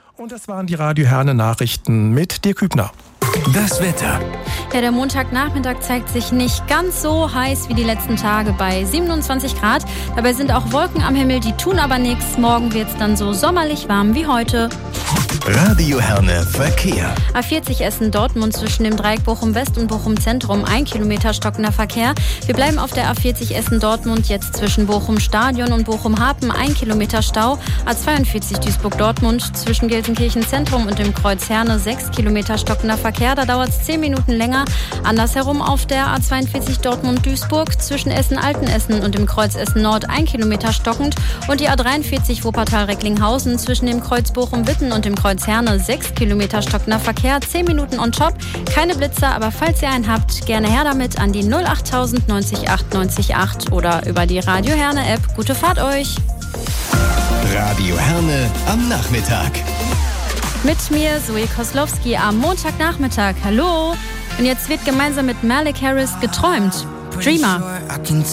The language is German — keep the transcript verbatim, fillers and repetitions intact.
Und das waren die Radio Herne Nachrichten mit Dirk Hübner. Das Wetter. Ja, der Montagnachmittag zeigt sich nicht ganz so heiß wie die letzten Tage bei siebenundzwanzig Grad. Dabei sind auch Wolken am Himmel, die tun aber nichts. Morgen wird es dann so sommerlich warm wie heute. Radio Herne Verkehr. A vierzig Essen-Dortmund zwischen dem Dreieck Bochum-West und Bochum-Zentrum, ein Kilometer stockender Verkehr. Wir bleiben auf der A vierzig Essen-Dortmund, jetzt zwischen Bochum-Stadion und Bochum-Hafen, ein Kilometer Stau. A zweiundvierzig Duisburg-Dortmund zwischen Gelsenkirchen-Zentrum und dem Kreuz Herne, sechs Kilometer stockender Verkehr. Da dauert es zehn Minuten länger. Andersherum auf der A zweiundvierzig Dortmund-Duisburg zwischen Essen-Altenessen und dem Kreuz Essen-Nord, ein Kilometer stockend. Und die A dreiundvierzig Wuppertal-Recklinghausen zwischen dem Kreuz Bochum-Witten und dem Kreuz Herne, sechs Kilometer stockender Verkehr, zehn Minuten on top. Keine Blitzer, aber falls ihr einen habt, gerne her damit an die null achttausend neunzig acht neunzig acht oder über die Radio Herne App. Gute Fahrt euch! Radio Herne am Nachmittag. Mit mir Zoe Koslowski am Montagnachmittag. Hallo! Und jetzt wird gemeinsam mit Malik Harris geträumt. Dreamer.